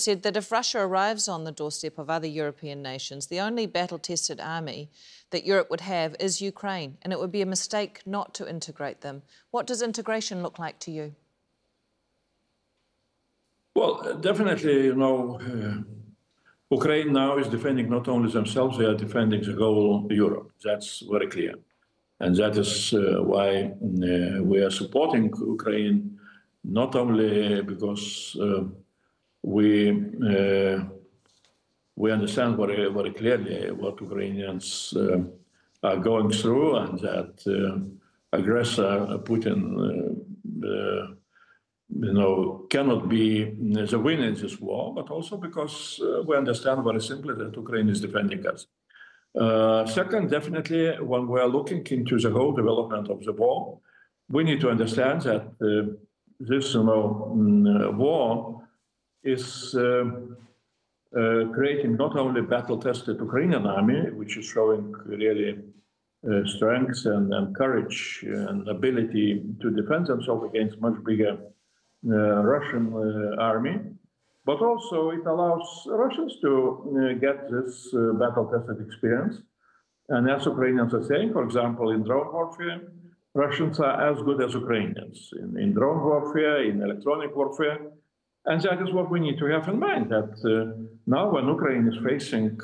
said that if Russia arrives on the doorstep of other European nations, the only battle-tested army that Europe would have is Ukraine, and it would be a mistake not to integrate them. What does integration look like to you? Well, definitely, Ukraine now is defending not only themselves, they are defending the whole Europe. That's very clear. And that is why we are supporting Ukraine, not only because we understand very, very clearly what Ukrainians are going through, and that aggressor Putin cannot be the winner in this war, but also because we understand very simply that Ukraine is defending us. Second, definitely, when we are looking into the whole development of the war, we need to understand that this war is creating not only battle-tested Ukrainian army, which is showing really strength and courage and ability to defend themselves against much bigger Russian army, but also it allows Russians to get this battle-tested experience. And as Ukrainians are saying, for example, in drone warfare, Russians are as good as Ukrainians in drone warfare, in electronic warfare. And that is what we need to have in mind, that now when Ukraine is facing,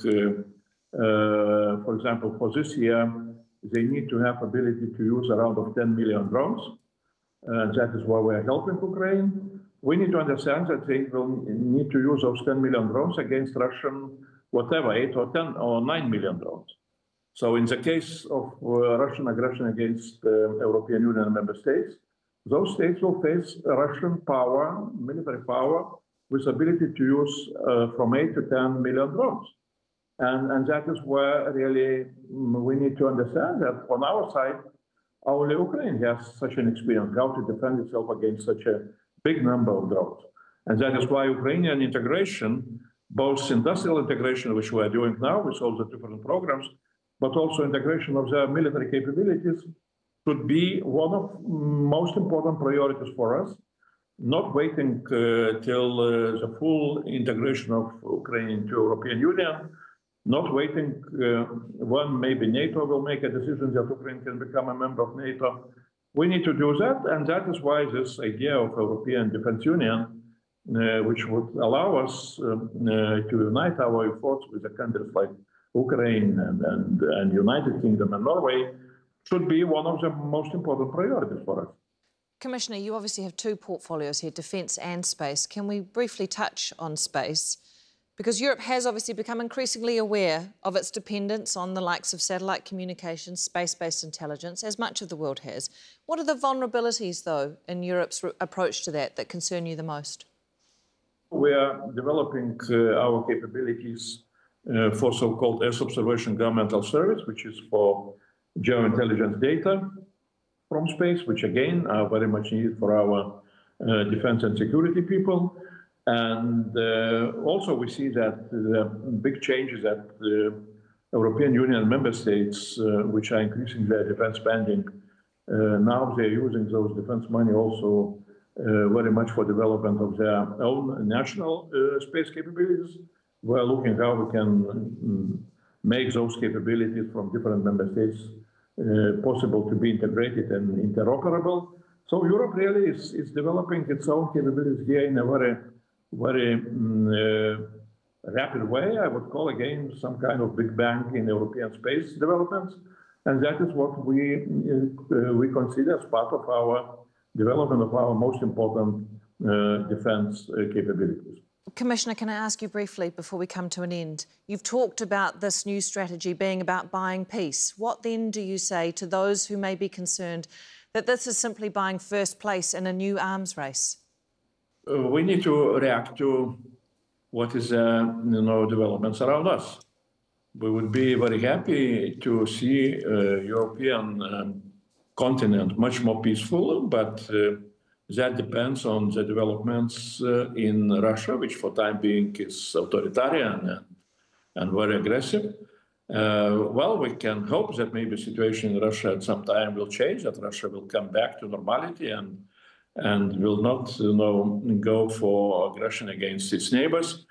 for example, for this year, they need to have ability to use around 10 million drones. That is why we are helping Ukraine. We need to understand that they will need to use those 10 million drones against Russian, whatever, 8 or 10 or 9 million drones. So in the case of Russian aggression against European Union member states, those states will face Russian power, military power, with ability to use from 8 to 10 million drones. And that is where really we need to understand that on our side, only Ukraine has such an experience, how to defend itself against such a big number of drones. And that is why Ukrainian integration, both industrial integration, which we are doing now with all the different programs, but also integration of their military capabilities, should be one of most important priorities for us, not waiting till the full integration of Ukraine into European Union, not waiting when maybe NATO will make a decision that Ukraine can become a member of NATO. We need to do that, and that is why this idea of European Defence Union, which would allow us to unite our efforts with the countries like Ukraine and United Kingdom and Norway, should be one of the most important priorities for us. Commissioner, you obviously have two portfolios here, defence and space. Can we briefly touch on space? Because Europe has obviously become increasingly aware of its dependence on the likes of satellite communications, space-based intelligence, as much of the world has. What are the vulnerabilities, though, in Europe's approach to that concern you the most? We are developing our capabilities for so-called Earth Observation Governmental Service, which is for geointelligence data from space, which again are very much needed for our defense and security people. And also we see that the big changes that the European Union member states, which are increasing their defense spending, now they're using those defense money also very much for development of their own national space capabilities. We're looking how we can make those capabilities from different member states possible to be integrated and interoperable. So Europe really is developing its own capabilities here in a very rapid way. I would call again some kind of big bang in European space developments, and that is what we consider as part of our development of our most important defense capabilities. Commissioner, can I ask you briefly before we come to an end? You've talked about this new strategy being about buying peace. What then do you say to those who may be concerned that this is simply buying first place in a new arms race? We need to react to what is developments around us. We would be very happy to see European continent much more peaceful, but that depends on the developments in Russia, which for time being is authoritarian and very aggressive. Well, we can hope that maybe the situation in Russia at some time will change, that Russia will come back to normality and will not go for aggression against its neighbors.